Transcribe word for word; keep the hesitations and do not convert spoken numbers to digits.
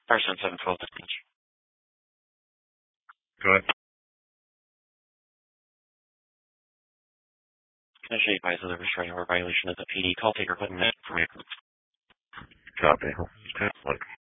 Fire seven seven twelve dispatch. Go ahead. Can I show you guys of the restraining order violation of the P D call taker putting that for me? Copy. Okay. Like.